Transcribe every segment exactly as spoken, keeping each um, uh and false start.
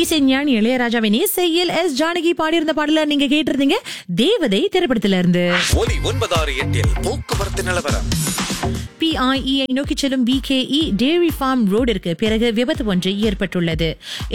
இசைஞானி இளையராஜாவின் இசையில் எஸ் ஜானகி பாடியிருந்த பாடல நீங்க கேட்டிருந்தீங்க. தேவதை திரைப்படத்துல இருந்து. ஒலி ஒன்பதாறு எட்டில் போக்குவரத்து நிலவரம். பிஐஇ நோக்கி செல்லும் பிகேஇ டேரி ஃபார்ம் ரோடிற்கு பிறகு விபத்து ஒன்று ஏற்பட்டுள்ளது.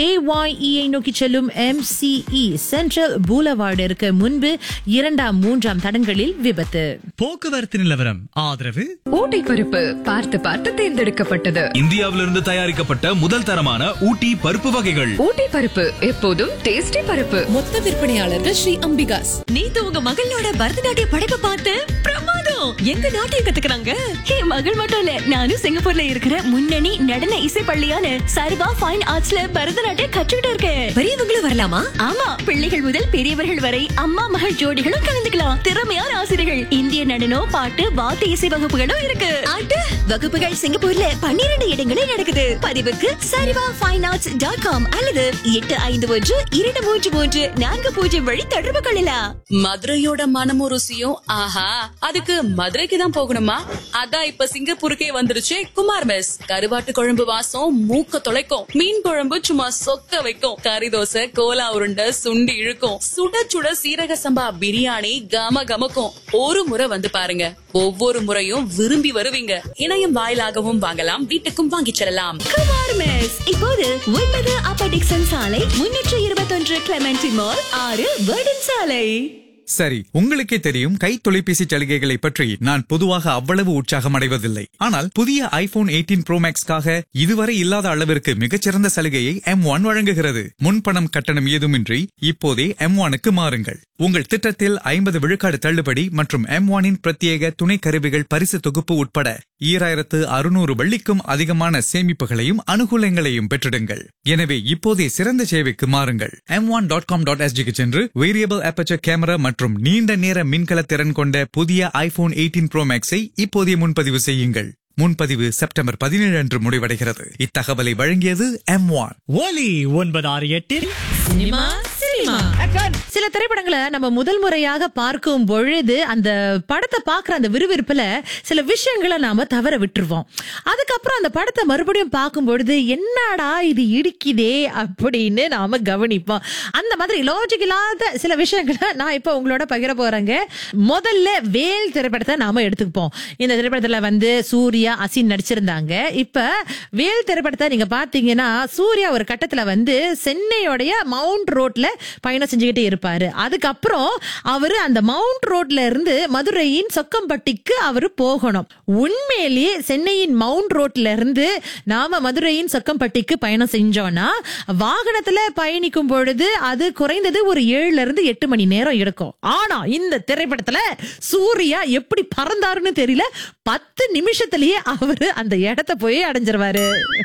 ஏஒய்இ நோக்கி செல்லும் எம்சிஇ சென்ட்ரல் பூலவார்டிற்கு முன்பு இரண்டாம் மூன்றாம் தடங்களில் விபத்து. போக்குவரத்து நிலவரம் ஆதரவு ஊட்டி பருப்பு பார்த்து பார்த்து தேர்ந்தெடுக்கப்பட்டது. இந்தியாவிலிருந்து தயாரிக்கப்பட்ட முதல் தரமான ஊட்டி பருப்பு வகைகள். ஊட்டி பருப்பு எப்போதும் டேஸ்டி பருப்பு. மொத்த விற்பனையாளர்கள் ஸ்ரீ அம்பிகாஸ். நேத்து உங்க மகளோட பரதநாட்டிய படைப்பை பார்த்து பிரமாதம். எங்க நாட்டியம் கத்துக்கிறாங்க. என் மகள் மட்டும் இல்ல, நானும் சிங்கப்பூர்ல இருக்கிற முன்னணி நடன இசை பள்ளியான சர்வா ஃபைன் ஆர்ட்ஸ்ல பரதநாட்டியம் கற்றுக்கிட்டு இருக்கேன். பெரியவங்களும் வரலாமா? ஆமா, பிள்ளைகள் முதல் பெரியவர்கள் வரை அம்மா மகள் ஜோடிகளும் கலந்துக்கலாம். திறமையான ஆசிரியர்கள், இந்திய நடனம், பாட்டு, வாத்திய இசை வகுப்புகளும் இருக்கு. ஆட்டு வகுப்புகள் சிங்கப்பூர்ல பன்னிரண்டு இடங்களில் நடக்குது. பதிவுக்கு சரிவா ஃபைன் ஆர்ட்ஸ் டாட் காம் அல்லது எட்டு ஐந்து ஒன்று இரண்டு மூன்று மூன்று நான்கு பூஜ்ஜியம் வழி தொடர்பு கொள்ளலாம். மதுரையோட மனமும் ருசியும் ஆஹா, அதுக்கு மதுரைக்கு தான் போகணுமா? அதான் இப்ப சிங்கப்பூருக்கே வந்துருச்சு குமார் மெஸ். கருவாட்டு குழம்பு வாசம் மூக்க தொலைக்கும், மீன் குழம்பு சும்மா சொக்க வைக்கும், கறி தோசை, கோலா உருண்டை, சுண்டி இழுக்கும், சுட சுட சீரக சம்பா பிரியாணி கம கமக்கும். ஒரு முறை வந்து பாருங்க, ஒவ்வொரு முறையும் விரும்பி வருவீங்க. இணையம் வாயிலாகவும் வாங்கலாம், வீட்டுக்கும் வாங்கிச் செல்லலாம். குமார் மெஸ் இப்போது ஒன்பது அப்பர் டிக்சன் சாலை, முன்னூற்று இருபத்தொன்று கிளமெண்டி மால், ஆறு வேர்டன் சாலை. சரி, உங்களுக்கே தெரியும், கை தொலைபேசி சலுகைகளை பற்றி நான் பொதுவாக அவ்வளவு உற்சாகம் அடைவதில்லை. ஆனால் புதிய ஐபோன் எயிட்டீன் ப்ரோ மேக்ஸ்க்காக இதுவரை இல்லாத அளவிற்கு மிகச்சிறந்த சலுகையை எம் ஒன் வழங்குகிறது. முன்பணம் கட்டணம் ஏதுமின்றி இப்போதே எம் ஒனுக்கு மாறுங்கள். உங்கள் திட்டத்தில் ஐம்பது விழுக்காடு தள்ளுபடி மற்றும் எம் ஒனின் பிரத்யேக துணை கருவிகள் பரிசு தொகுப்பு உட்பட ஈராயிரத்து அறுநூறு வெள்ளிக்கும் அதிகமான சேமிப்புகளையும் அனுகூலங்களையும் பெற்றிடுங்கள். எனவே இப்போதே சிறந்த சேவைக்கு மாறுங்கள். M one dot com dot எஸ்ஜிக்கு சென்று வேரியபிள் அப்பேச்சர் கேமரா மற்றும் நீண்ட நேர மின்கல திறன் கொண்ட புதிய ஐபோன் எயிட்டீன் ப்ரோ மேக்ஸை இப்போதே முன்பதிவு செய்யுங்கள். முன்பதிவு செப்டம்பர் பதினேழு அன்று முடிவடைகிறது. இத்தகவலை வழங்கியது எம் ஒன். ஒலி ஒன்பது ஆறு எட்டில் சினிமா சினிமா. சில திரைப்படங்களை நம்ம முதல் முறையாக பார்க்கும் பொழுது அந்த படத்தை பார்க்குற அந்த விறுவிறுப்புல சில விஷயங்களை நாம தவற விட்டுருவோம். அதுக்கப்புறம் அந்த படத்தை மறுபடியும் பார்க்கும் பொழுது என்னடா இது இடிக்குதே அப்படின்னு நாம கவனிப்போம். அந்த மாதிரி லாஜிக் இல்லாத சில விஷயங்களை நான் இப்ப உங்களோட பகிர போறேங்க. முதல்ல வேல் திரைப்படத்தை நாம எடுத்துப்போம். இந்த திரைப்படத்துல வந்து சூர்யா, அசின் நடிச்சிருந்தாங்க. இப்ப வேல் திரைப்படத்தை நீங்க பாத்தீங்கன்னா சூர்யா ஒரு கட்டத்துல வந்து சென்னையோடைய மவுண்ட் ரோட்ல பயணம் செஞ்சுக்கிட்டே இருப்பாரு. அதுக்கப்புறம் அவரு அந்த மவுண்ட் ரோட்ல இருந்து மதுரையின் சொக்கம்பட்டிக்கு அவரு போகணும். உண்மையிலேயே சென்னையின் மவுண்ட் ரோட்ல இருந்து நாம மதுரையின் சொக்கம்பட்டிக்கு பயணம் செஞ்சோம்னா வாகனத்துல பயணிக்கும் பொழுது அது குறைந்தது ஒரு ஏழுல இருந்து எட்டு மணி நேரம் எடுக்கும். ஆனா இந்த திரைப்படத்துல சூர்யா எப்படி பறந்தாருன்னு தெரியல, பத்து நிமிஷத்திலேயே அவரு அந்த இடத்தை போய் அடைஞ்சிருவாரு.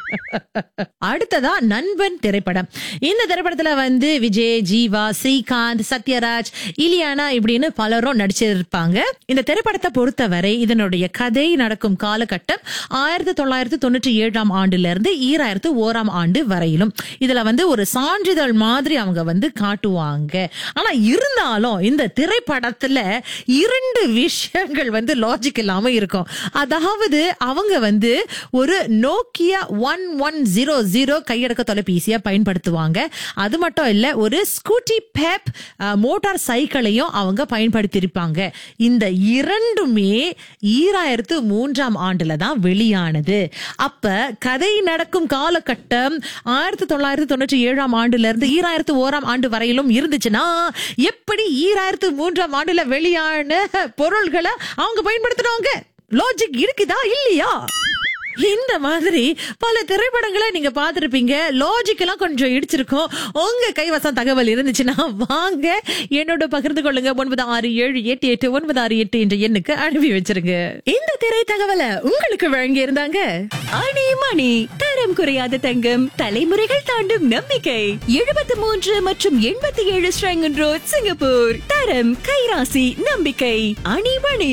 அடுத்ததா நண்பன் திரைப்படம். இந்த திரைப்படத்துல வந்து விஜய், ஜீவா, ஸ்ரீகாந்த், சத்யராஜ், இலியானா இப்படின்னு பலரும் நடிச்சிருப்பாங்க. இந்த திரைப்படத்தை பொறுத்தவரை இதனுடைய கதை நடக்கும் காலகட்டம் ஆயிரத்தி தொள்ளாயிரத்தி தொண்ணூற்றி ஏழாம் ஆண்டுல இருந்து ஈராயிரத்து ஓராம் ஆண்டு வரையிலும். இதுல வந்து ஒரு சான்றிதழ் மாதிரி அவங்க வந்து காட்டுவாங்க. ஆனா இருந்தாலும் இந்த திரைப்படத்துல இரண்டு விஷயங்கள் வந்து லாஜிக் இல்லாம இருக்கும். அதாவது அவங்க வந்து ஒரு Nokia one one zero zero கையடக்க தொலைபேசியை பயன்படுத்துவாங்க. அது மட்டும் இல்ல, ஒரு ஸ்கூட்டி பேப் மோட்டார் சைக்கிளையும் அவங்க பயன்படுத்தியிருப்பாங்க. இந்த இரண்டுமே ஈராயிரத்து மூன்றாம் ஆண்டுல தான் வெளியானது. அப்ப கதை நடக்கும் காலகட்டம் ஆயிரத்தி தொள்ளாயிரத்தி தொண்ணூற்றி ஏழாம் ஆண்டுல இருந்து ஈராயிரத்து ஓராம் ஆண்டு வரையிலும் இருந்துச்சுன்னா எப்படி ஈராயிரத்து மூன்றாம் ஆண்டுல வெளியான பொருள்களை அவங்க பயன்படுத்துறாங்க? லாஜிக் இருக்குதா இல்லையா? இந்த மாதிரி பல திரைப்படங்களை நீங்க பாத்திருப்பீங்க. லாஜிக் எல்லாம் கொஞ்சம் இடிச்சிருக்கும். உங்க கைவசம் தகவல் இருந்துச்சுன்னா வாங்க என்னோட பகிர்ந்து கொள்ளுங்க. ஒன்பது ஆறு ஏழு எட்டு எட்டு ஒன்பது ஆறு எட்டு என்ற எண்ணுக்கு அனுப்பி வச்சிருங்க. இந்த திரை தகவலை உங்களுக்கு வழங்கி இருந்தாங்க அணி மணி, தரம் குறையாத தங்கம், தலைமுறைகள் தாண்டும் நம்பிக்கை. எழுபத்தி மூன்று மற்றும் எண்பத்தி ஏழு ஸ்ரங்கன் ரோட், சிங்கப்பூர். தரம், கைராசி, நம்பிக்கை. அணி மணி.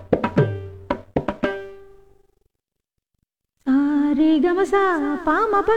रे गमसा पामा